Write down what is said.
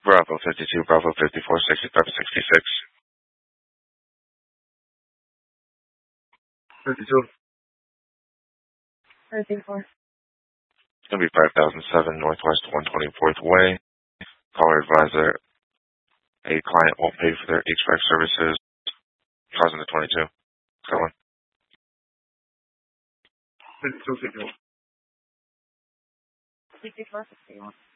Bravo 52, Bravo 54, 65, 66. 52. 34. It's going to be 5007 Northwest 124th Way. Caller advisor, a client won't pay for their HVAC services. Causing the 22. Come on. 52, 51. 54, 51.